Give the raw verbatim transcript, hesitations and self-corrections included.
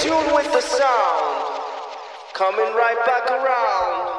tune with the sound, coming right back around.